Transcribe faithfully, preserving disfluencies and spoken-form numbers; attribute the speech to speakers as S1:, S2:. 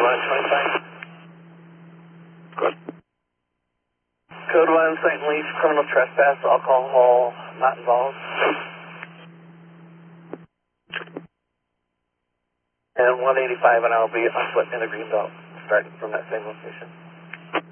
S1: one twenty-five.
S2: Good.
S1: Code one, Saint Leaf, criminal trespass, alcohol not involved. And one eighty-five, and I'll be on foot in the green belt, starting from that same location.